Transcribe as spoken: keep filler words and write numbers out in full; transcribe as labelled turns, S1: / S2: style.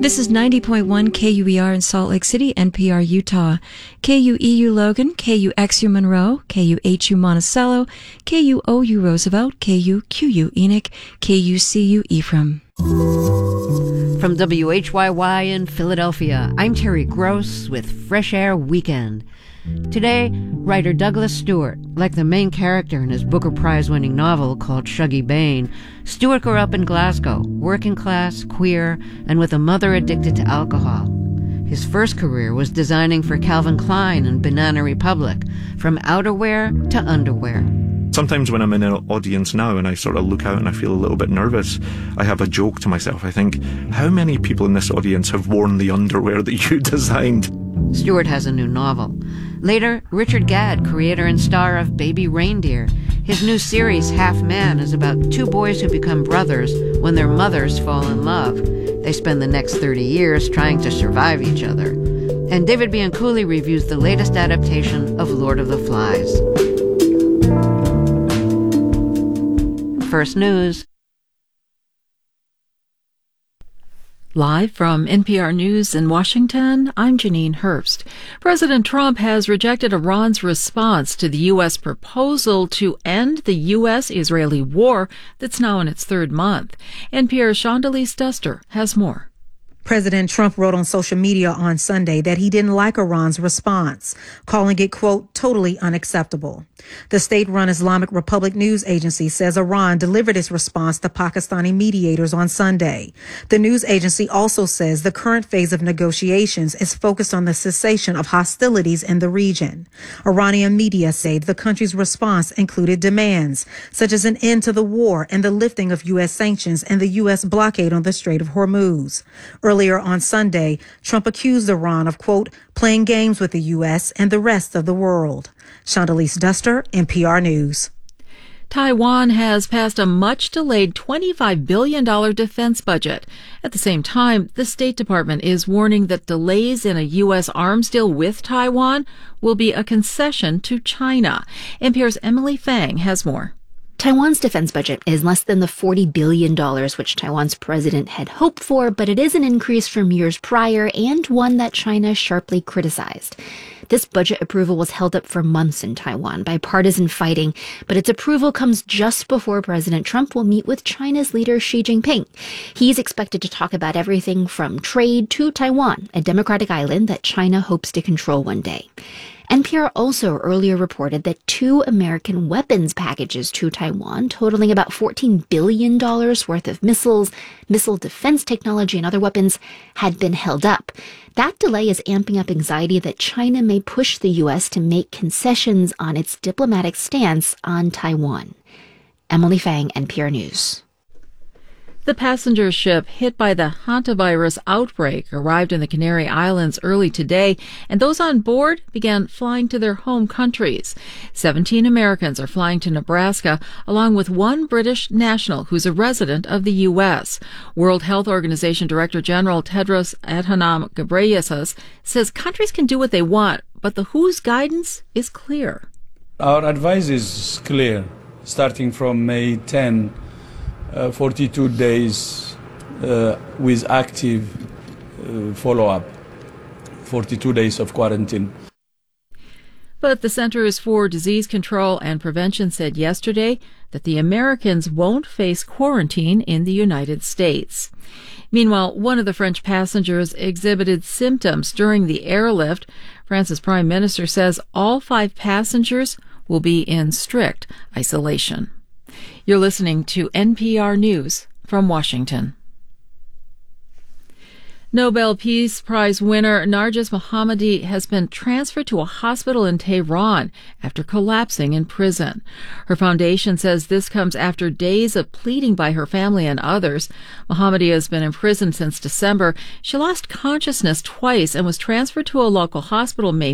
S1: This is ninety point one K U E R in Salt Lake City, N P R Utah, K U E U Logan, K U X U Monroe, K U H U Monticello, K U O U Roosevelt, K U Q U Enoch, K U C U Ephraim.
S2: From W H Y Y in Philadelphia, I'm Terry Gross with Fresh Air Weekend. Today, writer Douglas Stewart, like the main character in his Booker Prize-winning novel called Shuggie Bain, Stewart grew up in Glasgow, working class, queer, and with a mother addicted to alcohol. His first career was designing for Calvin Klein and Banana Republic, from outerwear to underwear.
S3: Sometimes when I'm in an audience now and I sort of look out and I feel a little bit nervous, I have a joke to myself. I think, how many people in this audience have worn the underwear that you designed?
S2: Stewart has a new novel. Later, Richard Gadd, creator and star of Baby Reindeer. His new series, Half Man, is about two boys who become brothers when their mothers fall in love. They spend the next thirty years trying to survive each other. And David Bianculli reviews the latest adaptation of Lord of the Flies. First News.
S4: Live from N P R News in Washington, I'm Janine Herbst. President Trump has rejected Iran's response to the U S proposal to end the U S-Israeli war that's now in its third month. N P R's Shondelise Duster has more.
S5: President Trump wrote on social media on Sunday that he didn't like Iran's response, calling it, quote, totally unacceptable. The state-run Islamic Republic news agency says Iran delivered its response to Pakistani mediators on Sunday. The news agency also says the current phase of negotiations is focused on the cessation of hostilities in the region. Iranian media say the country's response included demands, such as an end to the war and the lifting of U S sanctions and the U S blockade on the Strait of Hormuz. Earlier on Sunday, Trump accused Iran of, quote, playing games with the U S and the rest of the world. Shondelise Duster, N P R News.
S4: Taiwan has passed a much-delayed twenty-five billion dollars defense budget. At the same time, the State Department is warning that delays in a U S arms deal with Taiwan will be a concession to China. N P R's Emily Fang has more.
S6: Taiwan's defense budget is less than the forty billion dollars which Taiwan's president had hoped for, but it is an increase from years prior and one that China sharply criticized. This budget approval was held up for months in Taiwan by partisan fighting, but its approval comes just before President Trump will meet with China's leader Xi Jinping. He's expected to talk about everything from trade to Taiwan, a democratic island that China hopes to control one day. N P R also earlier reported that two American weapons packages to Taiwan, totaling about fourteen billion dollars worth of missiles, missile defense technology, and other weapons, had been held up. That delay is amping up anxiety that China may push the U S to make concessions on its diplomatic stance on Taiwan. Emily Fang, N P R News.
S4: The passenger ship hit by the hantavirus outbreak arrived in the Canary Islands early today, and those on board began flying to their home countries. Seventeen Americans are flying to Nebraska, along with one British national who's a resident of the U S. World Health Organization Director General Tedros Adhanom Ghebreyesus says countries can do what they want, but the W H O's guidance is clear.
S7: Our advice is clear, starting from May tenth. Uh, forty-two days uh, with active uh, follow-up, forty-two days of quarantine.
S4: But the Centers for Disease Control and Prevention said yesterday that the Americans won't face quarantine in the United States. Meanwhile, one of the French passengers exhibited symptoms during the airlift. France's prime minister says all five passengers will be in strict isolation. You're listening to N P R News from Washington. Nobel Peace Prize winner Narges Mohammadi has been transferred to a hospital in Tehran after collapsing in prison. Her foundation says this comes after days of pleading by her family and others. Mohammadi has been in prison since December. She lost consciousness twice and was transferred to a local hospital May